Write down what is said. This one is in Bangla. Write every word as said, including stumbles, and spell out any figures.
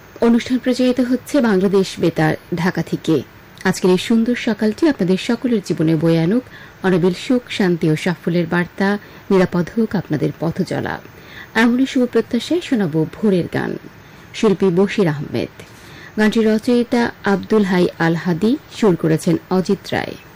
অনুষ্ঠান প্রচারিত হচ্ছে বাংলাদেশ বেতার ঢাকা থেকে। আজকের এই সুন্দর সকালটি আপনাদের সকলের জীবনে বয়ে আনুক অনাবিল সুখ, শান্তি ও সাফল্যের বার্তা। নিরাপদ হোক আপনাদের পথ চলা, এমনই শুভ প্রত্যাশায় শোনাব ভোরের গান। শিল্পী বশির আহমেদ, গানটির রচয়িতা আব্দুল হাই আল হাদি, সুর করেছেন অজিত রায়।